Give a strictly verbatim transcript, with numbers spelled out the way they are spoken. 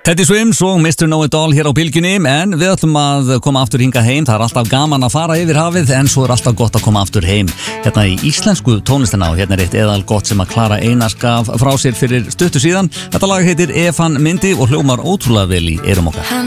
Teddy Swims og mister Know-It-All hér á Bylgjunni, en við ætlum að koma aftur hingað heim. Það er alltaf gaman að fara yfir hafið, en svo er alltaf gott að koma aftur heim hérna í íslensku tónlistina, og hérna er eitt eðal gott sem að Klara Einars gaf frá sér fyrir stuttu síðan. Þetta lag heitir Ef hann myndi og hljómar ótrúlega vel í eyrum okkar.